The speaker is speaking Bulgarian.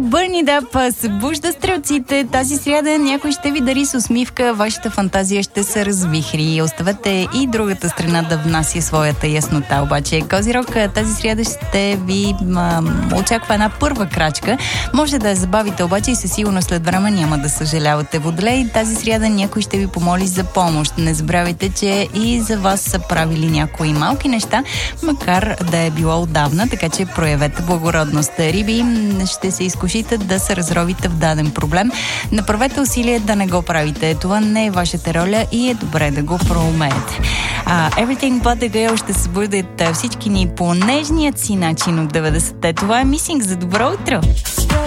Burn It Up събужда стрелците. Тази сряда някой ще ви дари с усмивка, вашата фантазия ще се развихри. Оставете и другата страна да внася своята яснота. Обаче Козирог, тази сряда ще ви очаква една първа крачка. Може да я забавите, обаче и със сигурност след време няма да съжалявате. Водолей, тази сряда някой ще ви помоли за помощ. Не забравяйте, че и за вас са правили някои малки неща, макар да е било отдавна, така че проявете благородност. Риби, ще се изкушите да се разровите в даден проблем. Направете усилие да не го правите. Това не е вашата роля и е добре да го проумеете. Everything But The Girl ще събудят всички ни по нежният си начин от 90-те. Това е Missing. За добро утро!